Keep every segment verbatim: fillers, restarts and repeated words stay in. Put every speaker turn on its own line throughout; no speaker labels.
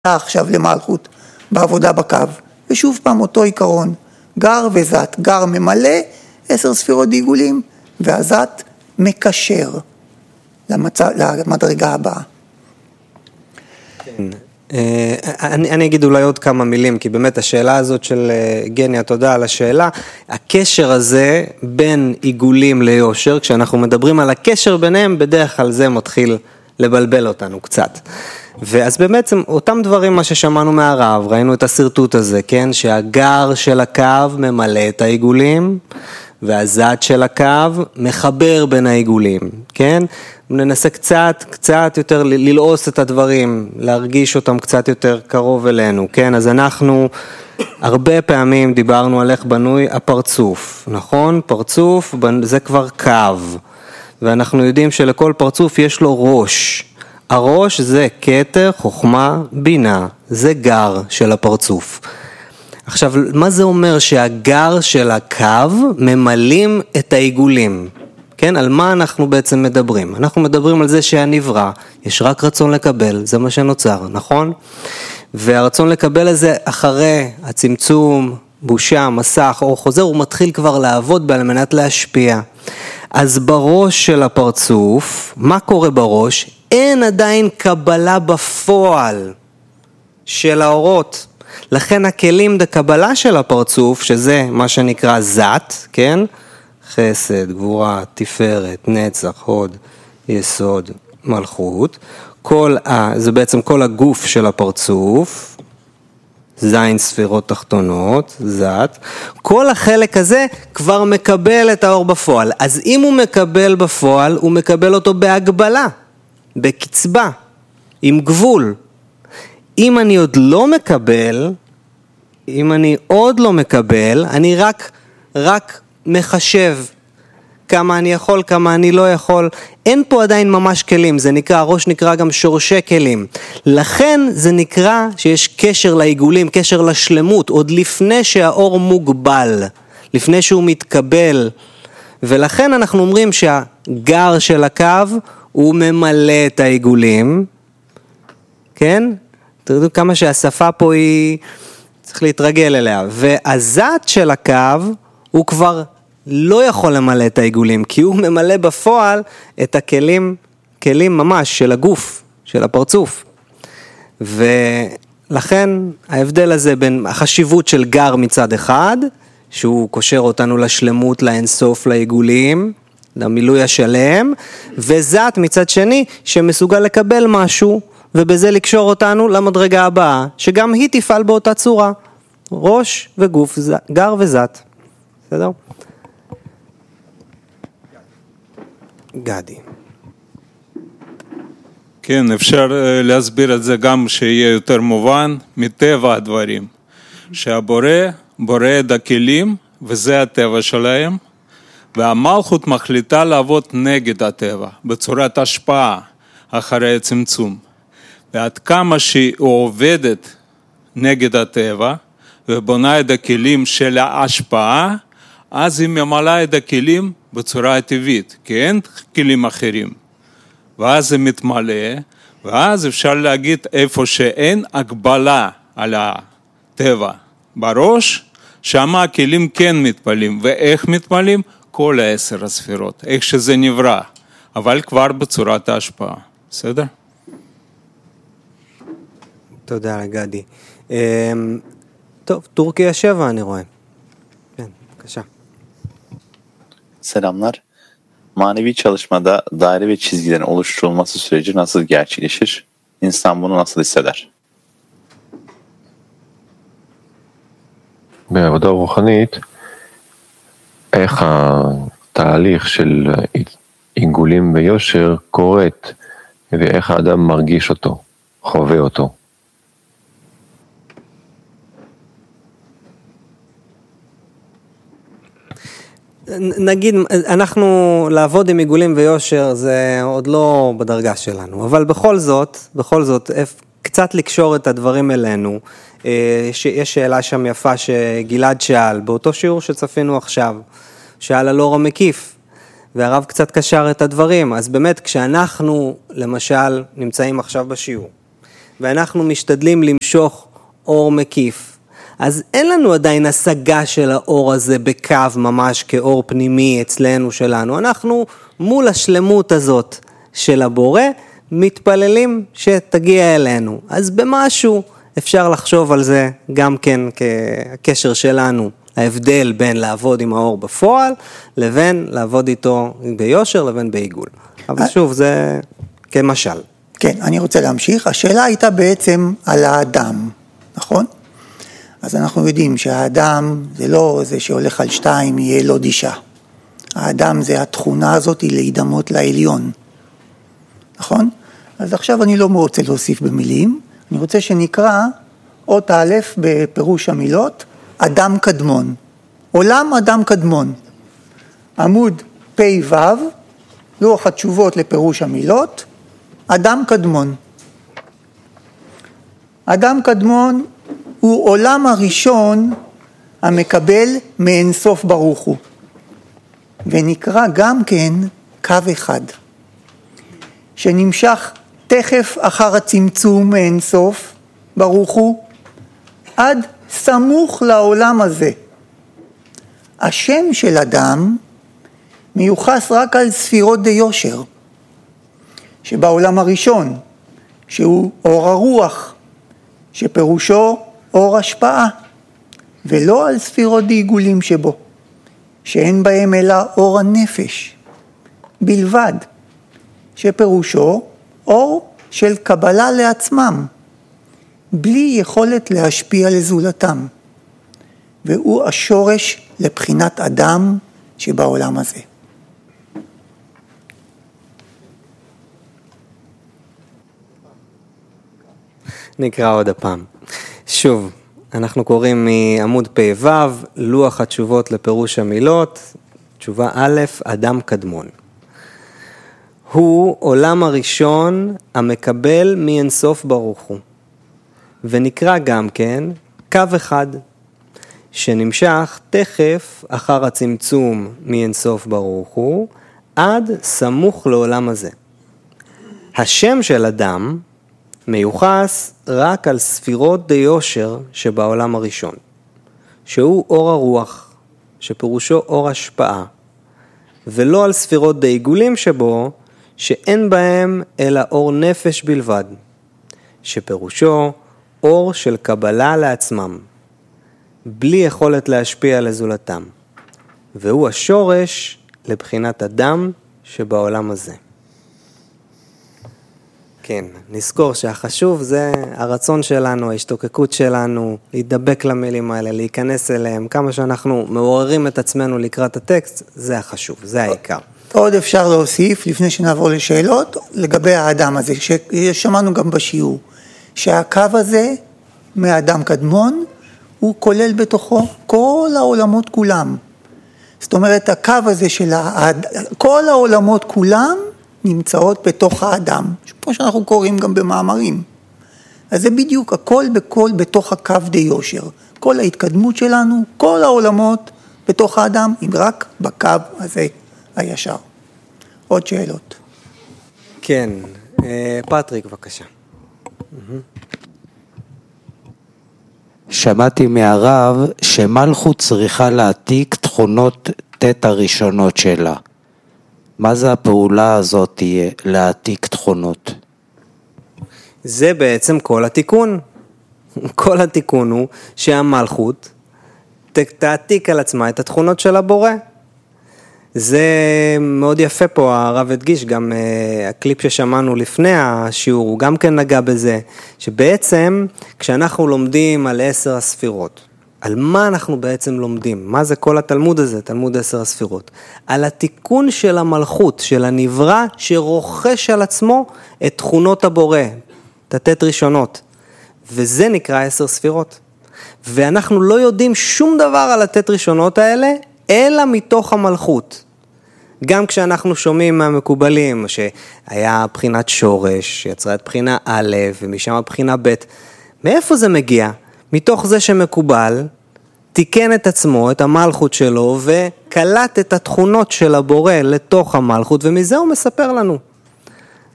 עכשיו למלכות בעבודה בקו, ושוב פעם אותו עיקרון, גר וזת, גר ממלא עשר ספירות דיגולים, והזת מקשר למצ... למדרגה הבאה.
כן. אני, אני אגיד אולי עוד כמה מילים, כי באמת השאלה הזאת של גניה, תודה על השאלה, הקשר הזה בין עיגולים ליושר, כשאנחנו מדברים על הקשר ביניהם, בדרך כלל זה מתחיל לבלבל אותנו קצת. ואז באמת אותם דברים מה ששמענו מהרב, ראינו את הסרטוט הזה, כן? שהגר של הקו ממלא את העיגולים, והזת של הקו מחבר בין העיגולים, כן? ננסה קצת, קצת יותר ללעוס את הדברים, להרגיש אותם קצת יותר קרוב אלינו, כן? אז אנחנו הרבה פעמים דיברנו על איך בנוי הפרצוף, נכון? פרצוף זה כבר קו, ואנחנו יודעים שלכל פרצוף יש לו ראש. הראש זה כתר, חוכמה, בינה, זה גר של הפרצוף. עכשיו, מה זה אומר שהגר של הקו ממלאים את העיגולים? כן, על מה אנחנו בעצם מדברים? אנחנו מדברים על זה שהנברא, יש רק רצון לקבל, זה מה שנוצר, נכון? והרצון לקבל הזה אחרי הצמצום, בושה, מסך, או חוזר, הוא מתחיל כבר לעבוד על מנת להשפיע. אז בראש של הפרצוף, מה קורה בראש? אין עדיין קבלה בפועל של האורות. לכן הכלים דקבלה של הפרצוף, שזה מה שנקרא זת, כן? חסד, גבורה, תפארת, נצח, הוד, יסוד, מלכות. כל ה, זה בעצם כל הגוף של הפרצוף, זין ספירות תחתונות, זת. כל החלק הזה כבר מקבל את האור בפועל. אז אם הוא מקבל בפועל, הוא מקבל אותו בהגבלה, בקצבה, עם גבול. אם אני עוד לא מקבל, אם אני עוד לא מקבל, אני רק, רק מחשב כמה אני יכול, כמה אני לא יכול. אין פה עדיין ממש כלים, זה נקרא, הראש נקרא גם שורשי כלים. לכן זה נקרא שיש קשר לעיגולים, קשר לשלמות, עוד לפני שהאור מוגבל, לפני שהוא מתקבל. ולכן אנחנו אומרים שהגר של הקו הוא ממלא את העיגולים, כן? תראו כמה שהשפה פה היא, צריך להתרגל אליה. והזת של הקו הוא כבר לא יכול למלא את העיגולים, כי הוא ממלא בפועל את הכלים, כלים ממש של הגוף, של הפרצוף. ולכן ההבדל הזה בין החשיבות של גר מצד אחד, שהוא קושר אותנו לשלמות, לאינסוף, לעיגולים, למילוי השלם, וזת מצד שני שמסוגל לקבל משהו, ובזה לקשור אותנו למדרגה הבאה, שגם היא תפעל באותה צורה, ראש וגוף, גר וזת. בסדר? גדי.
כן, אפשר להסביר את זה גם שיהיה יותר מובן מטבע הדברים. שהבורא בורא את הכלים, וזה הטבע שלהם, והמלכות מחליטה לעבוד נגד הטבע, בצורת השפעה אחרי הצמצום. ועד כמה שהיא עובדת נגד הטבע, ובונה את הכלים של ההשפעה, אז היא ממלאה את הכלים בצורה הטבעית, כי אין כלים אחרים. ואז זה מתמלא, ואז אפשר להגיד איפה שאין הגבלה על הטבע בראש, שמה הכלים כן מתפלים. ואיך מתפלים? כל העשר הספירות, איך שזה נברא, אבל כבר בצורת ההשפעה. בסדר?
תודה גדי. טוב, טורקיה שבע אני רואה. כן, bırakacağım.
Selamlar. Manevi çalışmada daire ve çizgilerin oluşturulması süreci nasıl gerçekleşir? İnsan bunu nasıl hisseder?
בעבודה רוחנית, איך התהליך של עיגולים ביושר קורית, ואיך האדם מרגיש אותו, חווה אותו.
נגיד, אנחנו לעבוד עם עיגולים ויושר זה עוד לא בדרגה שלנו, אבל בכל זאת, בכל זאת, קצת לקשור את הדברים אלינו. יש שאלה שם יפה שגלעד שאל, באותו שיעור שצפינו עכשיו, שאל על אור המקיף, והרב קצת קשר את הדברים. אז באמת, כשאנחנו, למשל, נמצאים עכשיו בשיעור, ואנחנו משתדלים למשוך אור מקיף, אז אין לנו עדיין השגה של האור הזה בקו ממש כאור פנימי אצלנו שלנו. אנחנו מול השלמות הזאת של הבורא, מתפללים שתגיע אלינו. אז במשהו אפשר לחשוב על זה גם כן כקשר שלנו, ההבדל בין לעבוד עם האור בפועל, לבין לעבוד איתו ביושר, לבין בעיגול. אבל שוב, זה כמשל.
כן, אני רוצה להמשיך. השאלה הייתה בעצם על האדם, נכון? אז אנחנו יודעים שהאדם זה לא זה שהולך על שתיים, יהיה לו דישה. האדם זה התכונה הזאת להידמות לעליון, נכון? אז עכשיו אני לא רוצה להוסיף במילים, אני רוצה שנקרא אות א' בפירוש המילות, אדם קדמון. עולם אדם קדמון. עמוד פי וו, לוח התשובות לפירוש המילות, אדם קדמון. אדם קדמון הוא עולם הראשון המקבל מאינסוף ברוך הוא. ונקרא גם כן קו אחד, שנמשך תכף אחר הצמצום מאינסוף ברוך הוא, עד סמוך לעולם הזה. השם של אדם מיוחס רק על ספירות די יושר, שבעולם הראשון, שהוא אור הרוח, שפירושו אור השפעה, ולא על ספירות די עיגולים שבו, שאין בהם אלא אור הנפש, בלבד, שפירושו אור של קבלה לעצמם, בלי יכולת להשפיע לזולתם, והוא השורש לבחינת אדם שבעולם הזה.
נקרא עוד הפעם. שוב, אנחנו קוראים מעמוד פי וו, לוח התשובות לפירוש המילות, תשובה א', אדם קדמון. הוא עולם הראשון המקבל מאינסוף ברוך הוא. ונקרא גם כן קו אחד, שנמשך תכף אחר הצמצום מאינסוף ברוך הוא, עד סמוך לעולם הזה. השם של אדם מיוחס רק על ספירות די יושר שבעולם הראשון, שהוא אור הרוח, שפירושו אור השפעה, ולא על ספירות די עיגולים שבו, שאין בהם אלא אור נפש בלבד, שפירושו אור של קבלה לעצמם, בלי יכולת להשפיע לזולתם, והוא השורש לבחינת אדם שבעולם הזה. כן, נזכור שהחשוב זה הרצון שלנו, ההשתוקקות שלנו, להידבק למילים האלה, להיכנס אליהם, כמה שאנחנו מעוררים את עצמנו לקראת הטקסט, זה החשוב, זה העיקר.
עוד אפשר להוסיף, לפני שנעבור לשאלות, לגבי האדם הזה, ששמענו גם בשיעור, שהקו הזה מהאדם קדמון, הוא כולל בתוכו כל העולמות כולם. זאת אומרת, הקו הזה של האד... כל העולמות כולם נמצאות בתוך האדם, כמו שאנחנו קוראים גם במאמרים. אז זה בדיוק הכל בכל בתוך הקו די יושר. כל ההתקדמות שלנו, כל העולמות בתוך האדם, אם רק בקו הזה הישר. עוד שאלות.
כן, פטריק בבקשה.
שמעתי מהרב שמלכות צריכה להעתיק תכונות תת הראשונות שלה. מה זה הפעולה הזאת תהיה להעתיק תכונות?
זה בעצם כל התיקון. כל התיקון הוא שהמלכות תעתיק על עצמה את התכונות של הבורא. זה מאוד יפה פה, הרב הדגיש, גם uh, הקליפ ששמענו לפני השיעור, הוא גם כן נגע בזה, שבעצם כשאנחנו לומדים על עשר הספירות, על מה אנחנו בעצם לומדים? מה זה כל התלמוד הזה, תלמוד עשר הספירות? על התיקון של המלכות, של הנברא, שרוכש על עצמו את תכונות הבורא, תתת ראשונות, וזה נקרא עשר ספירות. ואנחנו לא יודעים שום דבר על התת ראשונות האלה, אלא מתוך המלכות. גם כשאנחנו שומעים מהמקובלים, שהיה בחינת שורש, שיצרה את בחינה א', ומשם הבחינה ב', מאיפה זה מגיע? מתוך זה שמקובל, תיקן את עצמו, את המלכות שלו, וקלט את התכונות של הבורא לתוך המלכות, ומזה הוא מספר לנו.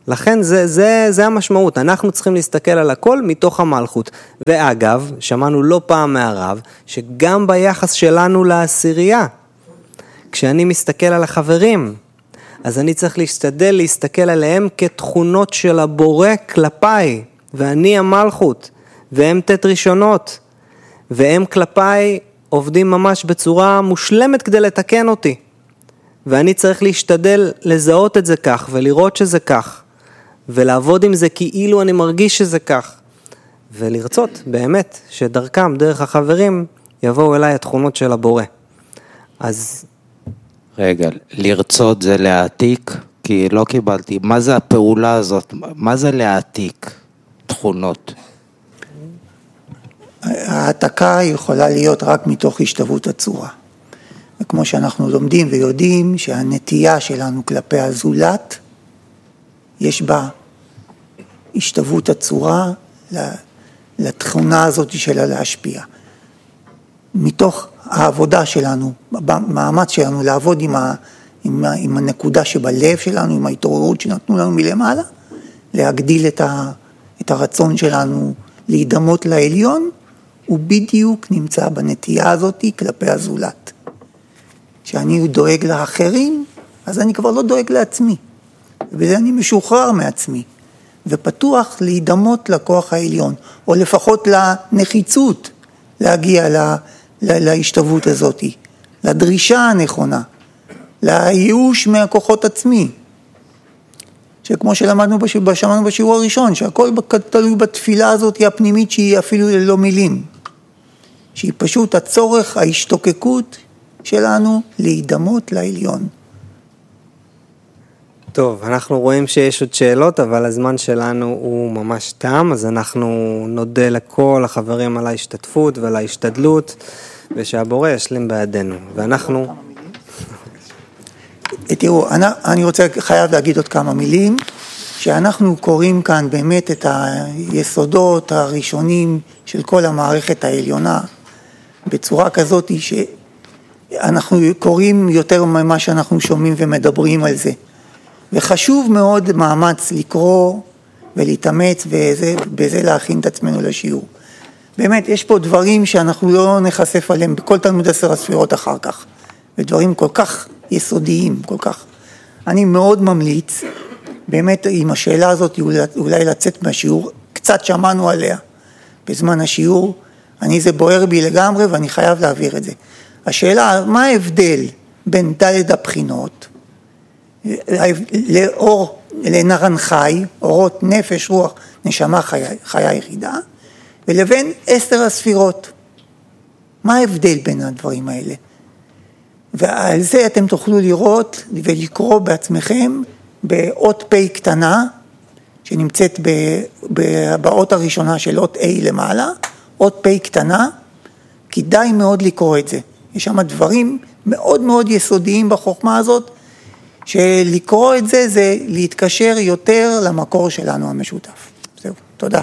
לכן זה, זה, זה המשמעות, אנחנו צריכים להסתכל על הכל מתוך המלכות. ואגב, שמענו לא פעם מהרב, שגם ביחס שלנו לעשירייה, כשאני מסתכל על החברים, אז אני צריך להשתדל להסתכל עליהם כתכונות של הבורא כלפיי, ואני המלכות, והם תת ראשונות, והם כלפיי עובדים ממש בצורה מושלמת כדי לתקן אותי. ואני צריך להשתדל לזהות את זה כך, ולראות שזה כך, ולעבוד עם זה כאילו אני מרגיש שזה כך, ולרצות באמת שדרכם, דרך החברים, יבואו אליי התכונות של הבורא. אז...
רגע, לרצות זה להעתיק? כי לא קיבלתי. מה זה הפעולה הזאת? מה זה להעתיק תכונות?
העתקה יכולה להיות רק מתוך השתוות הצורה. וכמו שאנחנו לומדים ויודעים שהנטייה שלנו כלפי הזולת, יש בה השתוות הצורה לתכונה הזאת שלה להשפיע. מתוך העבודה שלנו, במאמץ שלנו לעבוד עם, ה, עם, ה, עם הנקודה שבלב שלנו, עם ההתעוררות שנתנו לנו מלמעלה, להגדיל את, ה, את הרצון שלנו להידמות לעליון, הוא בדיוק נמצא בנטייה הזאת כלפי הזולת. כשאני דואג לאחרים, אז אני כבר לא דואג לעצמי. ובזה אני משוחרר מעצמי, ופתוח להידמות לכוח העליון, או לפחות לנחיצות להגיע לה, לה, להשתוות הזאת, לדרישה הנכונה, לייאוש מהכוחות עצמי. שכמו שלמדנו בשמענו בשיעור הראשון, שהכל תלוי בתפילה הזאת הפנימית שהיא אפילו ללא מילים. שהיא פשוט הצורך, ההשתוקקות שלנו להידמות לעליון.
טוב, אנחנו רואים שיש עוד שאלות, אבל הזמן שלנו הוא ממש תם, אז אנחנו נודה לכל החברים על ההשתתפות ועל ההשתדלות, ושהבורא ישלים בידינו. ואנחנו...
תראו, אני, אני רוצה, חייב להגיד עוד כמה מילים, שאנחנו קוראים כאן באמת את היסודות הראשונים של כל המערכת העליונה, בצורה כזאת שאנחנו קוראים יותר ממה שאנחנו שומעים ומדברים על זה. וחשוב מאוד מאמץ לקרוא ולהתאמץ וזה, בזה להכין את עצמנו לשיעור. באמת, יש פה דברים שאנחנו לא נחשף עליהם בכל תלמוד עשר הספירות אחר כך. ודברים כל כך יסודיים, כל כך. אני מאוד ממליץ, באמת עם השאלה הזאת אולי לצאת מהשיעור, קצת שמענו עליה בזמן השיעור, אני זה בוער בי לגמרי ואני חייב להעביר את זה. השאלה, מה ההבדל בין ד' הבחינות, לאור, לנרן חי, אורות נפש, רוח, נשמה, חיה, חיה יחידה, ולבין עשר הספירות. מה ההבדל בין הדברים האלה? ועל זה אתם תוכלו לראות ולקרוא בעצמכם באות פ' קטנה, שנמצאת באות הראשונה של אות A למעלה, אות פ' קטנה, כדאי מאוד לקרוא את זה. יש שם דברים מאוד מאוד יסודיים בחוכמה הזאת, שלקרוא את זה זה להתקשר יותר למקור שלנו המשותף. זהו, תודה.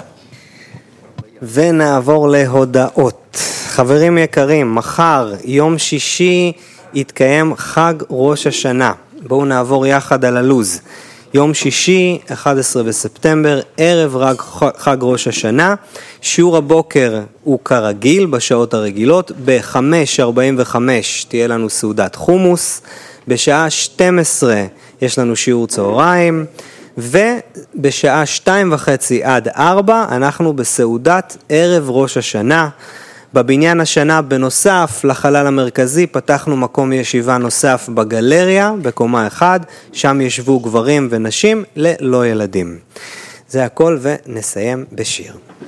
ונעבור להודעות. חברים יקרים, מחר, יום שישי, יתקיים חג ראש השנה. בואו נעבור יחד על הלוז. יום שישי, אחד עשר בספטמבר, ערב רג, חג ראש השנה. שיעור הבוקר הוא כרגיל, בשעות הרגילות. ב-חמש ארבעים וחמש תהיה לנו סעודת חומוס. בשעה שתים עשרה יש לנו שיעור צהריים. ובשעה שתיים וחצי עד ארבע אנחנו בסעודת ערב ראש השנה. בבניין השנה בנוסף לחלל המרכזי פתחנו מקום ישיבה נוסף בגלריה בקומה אחד, שם ישבו גברים ונשים ללא ילדים. זה הכל ונסיים בשיר.